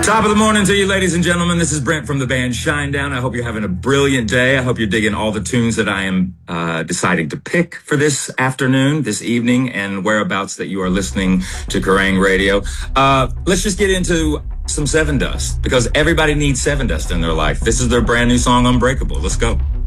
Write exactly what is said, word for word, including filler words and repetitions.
Top of the morning to you, ladies and gentlemen. This is Brent from the band Shinedown. I hope you're having a brilliant day. I hope you're digging all the tunes that I am uh, deciding to pick for this afternoon, this evening, and whereabouts that you are listening to Kerrang! Radio. Uh, let's just get into some Sevendust, because everybody needs Sevendust in their life. This is their brand new song, Unbreakable. Let's go.